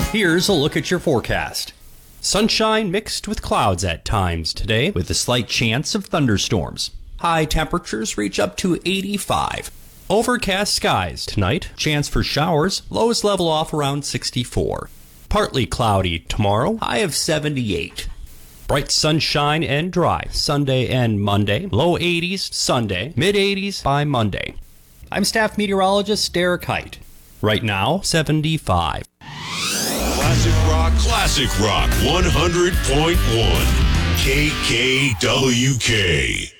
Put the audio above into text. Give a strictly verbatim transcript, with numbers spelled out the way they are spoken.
Here's a look at your forecast. Sunshine mixed with clouds at times today, with a slight chance of thunderstorms. High temperatures reach up to eighty-five. Overcast skies tonight, chance for showers, lows level off around sixty-four. Partly cloudy tomorrow, high of seventy-eight. Bright sunshine and dry Sunday and Monday, low eighties Sunday, mid eighties by Monday. I'm staff meteorologist Derek Height. Right now, seventy-five. Classic Rock, Classic Rock one hundred point one K K W K.